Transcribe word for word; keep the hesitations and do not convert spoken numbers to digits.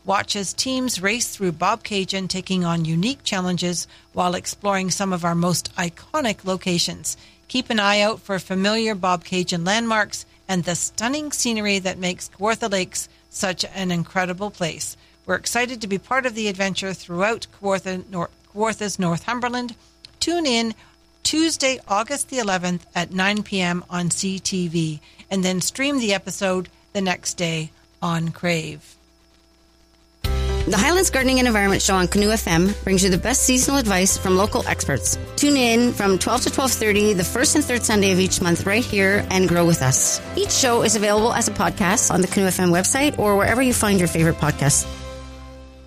Watch as teams race through Bobcaygeon, taking on unique challenges while exploring some of our most iconic locations. Keep an eye out for familiar Bobcaygeon landmarks and the stunning scenery that makes Kawartha Lakes such an incredible place. We're excited to be part of the adventure throughout Kawartha, Nor- Kawartha's Northumberland. Tune in Tuesday, August the eleventh at nine p.m. on C T V, and then stream the episode the next day on Crave. The Highlands Gardening and Environment Show on Canoe F M brings you the best seasonal advice from local experts. Tune in from twelve to twelve thirty the first and third Sunday of each month right here and grow with us. Each show is available as a podcast on the Canoe F M website or wherever you find your favorite podcasts.